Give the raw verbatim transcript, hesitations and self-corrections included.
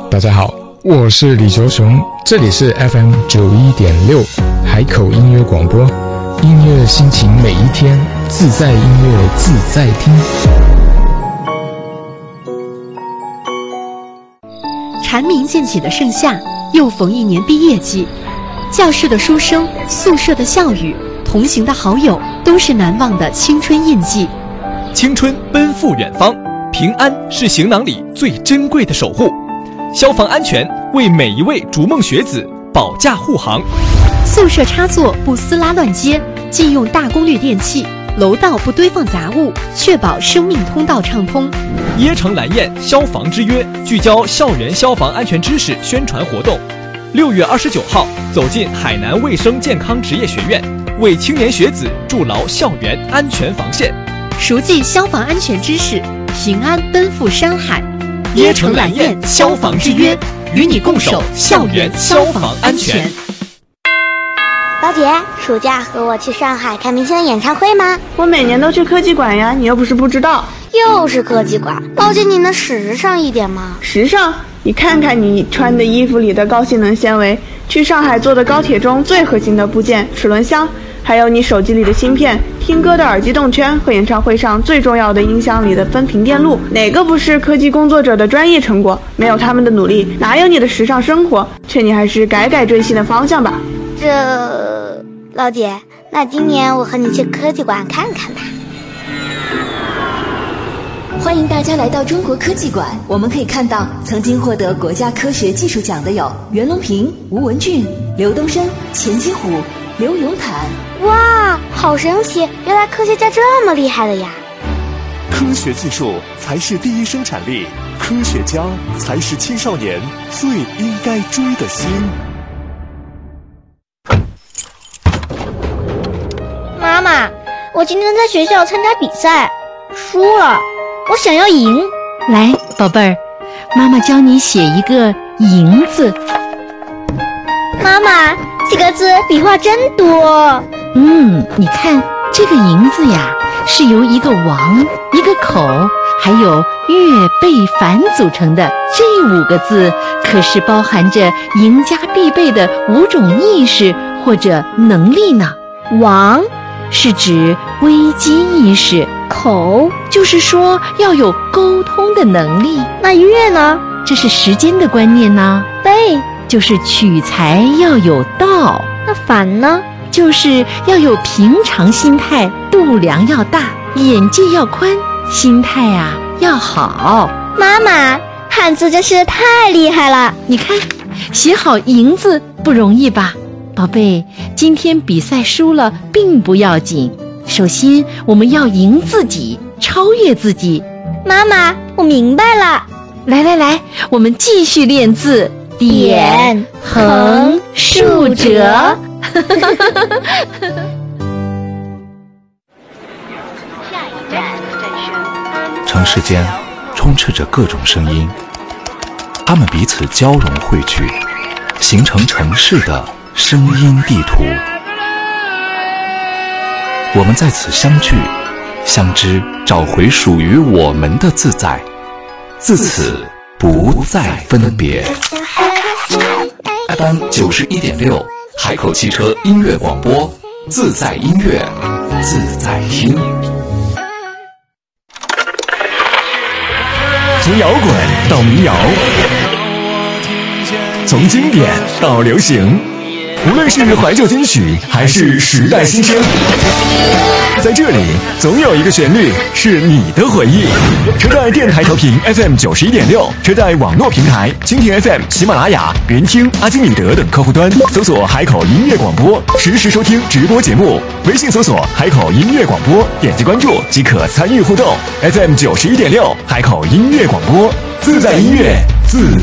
大家好，我是李卓雄，这里是 F M 九一点六海口音乐广播，音乐心情每一天，自在音乐自在听。 蝉鸣渐起的盛夏，又逢一年毕业季，教室的书声，宿舍的笑语，同行的好友，都是难忘的青春印记。 青春奔赴远方，平安是行囊里最珍贵的守护。消防安全为每一位逐梦学子保驾护航。 宿舍插座不撕拉乱接，禁用大功率电器，楼道不堆放杂物，确保生命通道畅通。 椰城蓝焰消防之约聚焦校园消防安全知识宣传活动，六月二十九号走进海南卫生健康职业学院，为青年学子筑牢校园安全防线， 熟记消防安全知识，平安奔赴山海。 椰城蓝焰消防之约，与你共守校园消防安全。 老姐，暑假和我去上海看明星的演唱会吗？ 我每年都去科技馆呀，你又不是不知道。 又是科技馆，老姐你能时尚一点吗？ 时尚？你看看你穿的衣服里的高性能纤维，去上海坐的高铁中最核心的部件齿轮箱，还有你手机里的芯片，听歌的耳机动圈和演唱会上最重要的音箱里的分频电路，哪个不是科技工作者的专业成果？没有他们的努力，哪有你的时尚生活？劝你还是改改追星的方向吧。 这，老姐，那今年我和你去科技馆看看吧。 欢迎大家来到中国科技馆，我们可以看到曾经获得国家科学技术奖的有袁隆平、吴文俊、刘东升、钱基虎、刘永坦。 哇，好神奇，原来科学家这么厉害的呀。 科学技术才是第一生产力，科学家才是青少年最应该追的星。 妈妈，我今天在学校参加比赛，输了，我想要赢。 来，宝贝儿，妈妈教你写一个赢字。 妈妈，几个字笔画真多。 嗯，你看这个赢字呀，是由一个王、一个口还有月贝凡组成的。这五个字可是包含着赢家必备的五种意识或者能力呢。王是指危机意识，口就是说要有沟通的能力。 那月呢？ 这是时间的观念呢。 贝就是取材要有道。 那反呢？ 就是要有平常心态，度量要大，眼界要宽，心态啊要好。 妈妈，汉字真是太厉害了。 你看，写好赢字不容易吧？宝贝，今天比赛输了并不要紧，首先我们要赢自己，超越自己。 妈妈，我明白了。 来来来，我们继续练字。点、横、竖、折。 城市间充斥着各种声音，它们彼此交融汇聚，形成城市的声音地图。我们在此相聚、相知，找回属于我们的自在，自此不再分别。F M 九十一点六，海口汽车音乐广播，自在音乐，自在听。 从摇滚到民谣，从经典到流行，无论是怀旧金曲还是时代新声，在这里总有一个旋律是你的回忆。车载电台调频 F M 九十一点六，车载网络平台蜻蜓 F M、喜马拉雅、联听、阿基米德等客户端搜索海口音乐广播，实时收听直播节目。微信搜索海口音乐广播，点击关注即可参与互动。F M 九十一点六，海口音乐广播，自在音乐，自